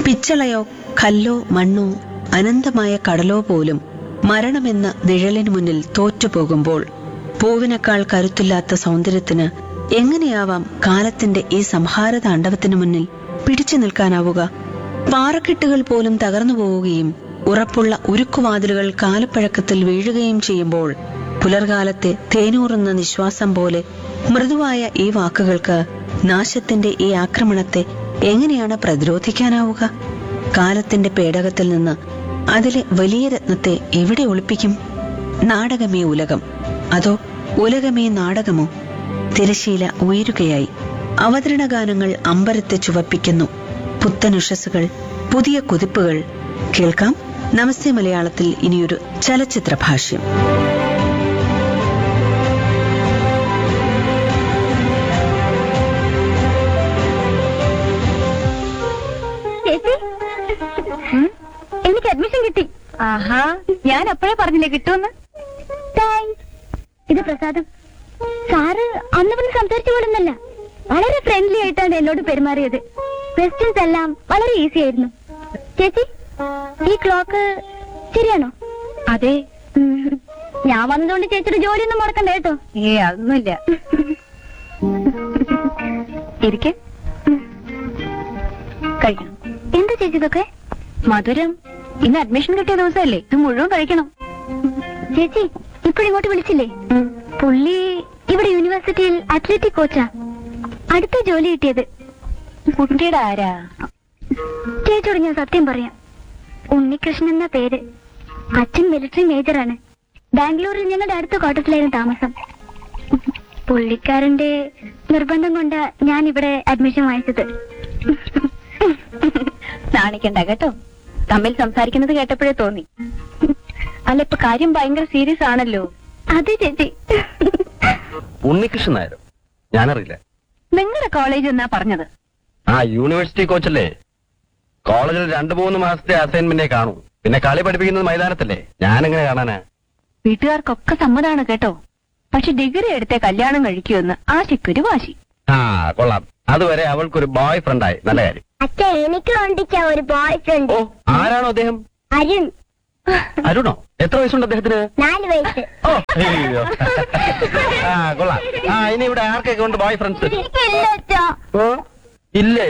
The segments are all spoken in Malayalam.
പിച്ചളയോ കല്ലോ മണ്ണോ അനന്തമായ കടലോ പോലും മരണമെന്ന നിഴലിനു മുന്നിൽ തോറ്റുപോകുമ്പോൾ പൂവിനേക്കാൾ കരുത്തില്ലാത്ത സൗന്ദര്യത്തിന് എങ്ങനെയാവാം കാലത്തിന്റെ ഈ സംഹാരതാണ്ഡവത്തിനു മുന്നിൽ പിടിച്ചു നിൽക്കാനാവുക? പാറക്കെട്ടുകൾ പോലും തകർന്നു പോവുകയും ഉറപ്പുള്ള ഉരുക്കുവാതിലുകൾ കാലപ്പഴക്കത്തിൽ വീഴുകയും ചെയ്യുമ്പോൾ പുലർകാലത്തെ തേനൂറുന്ന നിശ്വാസം പോലെ മൃദുവായ ഈ വാക്കുകൾക്ക് നാശത്തിന്റെ ഈ ആക്രമണത്തെ എങ്ങനെയാണ് പ്രതിരോധിക്കാനാവുക? കാലത്തിന്റെ പേടകത്തിൽ നിന്ന് അതിലെ വലിയ രത്നത്തെ എവിടെ ഒളിപ്പിക്കും? നാടകമേ ഉലകം, അതോ ഉലകമേ നാടകമോ? തിരശീല ഉയരുകയായി. അവതരണ ഗാനങ്ങൾ അമ്പരത്തെ ചുവപ്പിക്കുന്നു. പുത്തനുഷസ്സുകൾ, പുതിയ കുതിപ്പുകൾ. കേൾക്കാം നമസ്തേ മലയാളത്തിൽ ഇനിയൊരു ചലച്ചിത്ര ഭാഷ്യം. എനിക്ക് അഡ്മിഷൻ കിട്ടി. ആഹാ, ഞാൻ അപ്പോഴേ പറഞ്ഞില്ലേ കിട്ടുമെന്ന്. ഇത് പ്രസാദം. സാറ് അന്ന് പിന്നെ സംസാരിച്ചു പോലുന്നല്ല, വളരെ ഫ്രണ്ട്ലി ആയിട്ടാണ് എന്നോട് പെരുമാറിയത്. ക്വസ്റ്റ്യൻസ് എല്ലാം വളരെ ഈസി ആയിരുന്നു. ചേച്ചി, ഈ ക്ലോക്ക് ശരിയാണോ? അതെ. ഞാൻ വന്നതുകൊണ്ട് ചേച്ചിയുടെ ജോലിയൊന്നും മുടക്കണ്ട കേട്ടോ. അതൊന്നുമില്ല. ഇരിക്കെ കഴിക്കണം. എന്താ ചേച്ചി ഇതൊക്കെ? മധുരം. ഇന്ന് അഡ്മിഷൻ കിട്ടിയ ദിവസമല്ലേ, ഇത് മുഴുവൻ കഴിക്കണം. ചേച്ചി ഇപ്പോഴിങ്ങോട്ട് വിളിച്ചില്ലേ? പുള്ളി ഇവിടെ യൂണിവേഴ്സിറ്റിയിൽ അത്ലറ്റിക് കോച്ചാ. അടുത്ത ജോലി കിട്ടിയത്. കുട്ടിയുടെ ആരാ? ചേച്ചിയോട് ഞാൻ സത്യം പറയാം. ഉണ്ണികൃഷ്ണൻ എന്ന പേര്. അച്ഛൻ മിലിറ്ററി മേജറാണ്. ബാംഗ്ലൂരിൽ ഞങ്ങളുടെ അടുത്ത ക്വാർട്ടേഴ്സിലായിരുന്നു താമസം. പുള്ളിക്കാരന്റെ നിർബന്ധം കൊണ്ട് ഞാൻ ഇവിടെ അഡ്മിഷൻ വാങ്ങിച്ചത്. നാണിക്കണ്ട കേട്ടോ, തമ്മിൽ സംസാരിക്കുന്നത് കേട്ടപ്പോഴേ തോന്നി. അല്ല, ഇപ്പൊ കാര്യം ഭയങ്കര സീരിയസ് ആണല്ലോ. അതെ ചേച്ചി. ഉണ്ണികൃഷ്ണൻ നായരോ? ഞാനറിയില്ല. നിങ്ങളുടെ കോളേജ് എന്നാ പറഞ്ഞത്? ആ, യൂണിവേഴ്സിറ്റി കോച്ചല്ലേ. കോളേജിൽ 2-3 മാസത്തെ അസൈൻമെന്റേ കാണൂ. പിന്നെ കളി പഠിപ്പിക്കുന്നത് മൈതാനത്തല്ലേ, ഞാനെങ്ങനെ കാണാനാ? വീട്ടുകാർക്കൊക്കെ സമ്മതാണ് കേട്ടോ. പക്ഷെ ഡിഗ്രി എടുത്തേ കല്യാണം കഴിക്കുമെന്ന് ആശയ്ക്കൊരു വാശി. ആ, കൊള്ളാം. അതുവരെ അവൾക്കൊരു ബോയ് ഫ്രണ്ടായി. നല്ല കാര്യം. അച്ഛാ, എനിക്ക് കണ്ടിച്ച ഒരു ബോയ് ഫ്രണ്ട്. ഓ, ആരാണോ അദ്ദേഹം? അരുൺ. അരുണോ? എത്ര വയസ്സുണ്ട് അദ്ദേഹത്തിന്? 4 വയസ്സ്. ഓ, അയ്യോ. ആ, കൊള്ളാം. ആ, ഇനി ഇവിടെ ആർക്കൊക്കെ ഉണ്ട് ബോയ് ഫ്രണ്ട്സ്? ഓ, ഇല്ലേ?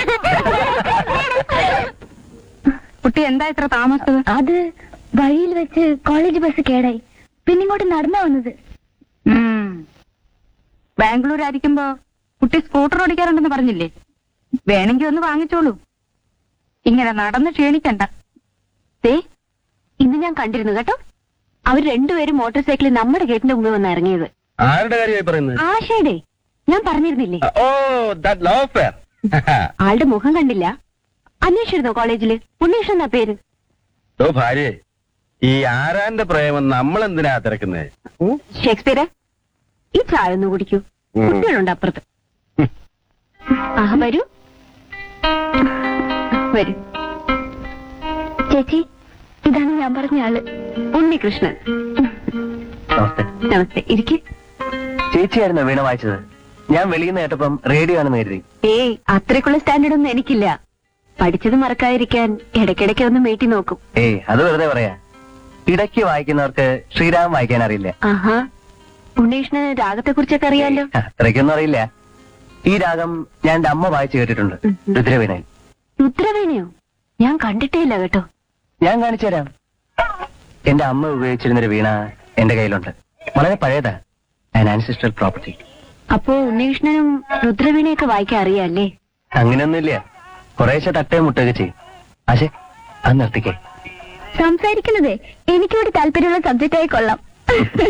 കുട്ടി എന്താ ഇത്ര താമസിച്ചത്? അത് വഴിയിൽ വെച്ച് കോളേജ് ബസ് കേടായി. പിന്നെ ഇങ്ങോട്ട് നടന്നാ വന്നത്. ബാംഗ്ലൂർ ആയിരിക്കുമ്പോ കുട്ടി സ്കൂട്ടർ ഓടിക്കാറുണ്ടെന്ന് പറഞ്ഞില്ലേ? വേണമെങ്കിൽ ഒന്ന് വാങ്ങിച്ചോളൂ. ഇങ്ങനെ നടന്ന് ക്ഷീണിക്കണ്ട. ഇന്ന് ഞാൻ കണ്ടിരുന്നു കേട്ടോ. അവർ രണ്ടുപേരും മോട്ടോർ സൈക്കിളിൽ നമ്മുടെ ഗേറ്റിന്റെ മുമ്പിൽ വന്ന് ഇറങ്ങിയത്. ആരുടെ കാര്യമായി പറയുന്നത്? ആശയുടെ. ഞാൻ പറഞ്ഞിരുന്നില്ലേ? ഓ, ദാറ്റ് ലവ് അഫെയർ. ആളുടെ മുഖം കണ്ടില്ല. അന്വേഷിച്ചിരുന്നോ കോളേജില്? ഉണ്ണീഷ് എന്നാ പേര്. ഓ ഭാര്യ, ഈ ആരാന്റെ പ്രേമം നമ്മളെന്തിനാ തിരക്കുന്നേ? ഷേക്സ്പിയറെ, ഈ ചായ ഒന്ന് കുടിക്കൂ. കുട്ടികളുണ്ട് അപ്പുറത്ത്. വരൂ വരൂ. ചേച്ചി, ഇതാണ് ഞാൻ പറഞ്ഞ ആള്, ഉണ്ണികൃഷ്ണൻ. നമസ്തേ. നമസ്തേ, ഇരിക്കും. ചേച്ചിയായിരുന്നു വീണ വായിച്ചത്. ഞാൻ വെളിയിൽ നിന്ന് കേട്ടപ്പം റേഡിയോ ആണെന്ന് കരുതി. ഏയ്, അത്രയ്ക്കുള്ള സ്റ്റാൻഡേർഡ് ഒന്നും എനിക്കില്ല. പഠിച്ചത് മറക്കാതിരിക്കാൻ ഇടയ്ക്കിടയ്ക്ക് ഒന്ന് വീട്ടിൽ നോക്കും. ഏയ്, അത് വെറുതെ പറയാ. ഇടയ്ക്ക് വായിക്കുന്നവർക്ക് ശ്രീരാമൻ വായിക്കാൻ അറിയില്ല. ആഹാ, ഉണ്ണീഷിന് രാഗത്തെ കുറിച്ചൊക്കെ അറിയാലോ. അത്രയ്ക്കൊന്നും അറിയില്ല. ഈ രാഗം ഞാൻ എന്റെ അമ്മ വായിച്ചു കേട്ടിട്ടുണ്ട്, രുദ്രവീണയിൽ. രുദ്രവീണയോ? ഞാൻ കണ്ടിട്ടേ ഇല്ല കേട്ടോ. ഞാൻ കാണിച്ചു തരാം. എന്റെ അമ്മ ഉപയോഗിച്ചിരുന്നൊരു വീണ എന്റെ കയ്യിലുണ്ട്. വളരെ പഴയതാ, ആൻ ആൻസിസ്ട്രൽ പ്രോപ്പർട്ടി. അപ്പോ ഉണ്ണീഷ്ണനും രുദ്രവീണയൊക്കെ വായിക്കാൻ അറിയാല്ലേ? അങ്ങനെയൊന്നുമില്ല, കുറേശ്ശെ തട്ടേ മുട്ടൊക്കെ ചെയ്യും. പക്ഷേ അത് നിർത്തിക്കേ. സംസാരിക്കുന്നതേ എനിക്കിവിടെ താല്പര്യമുള്ള സബ്ജക്റ്റായി കൊള്ളാം.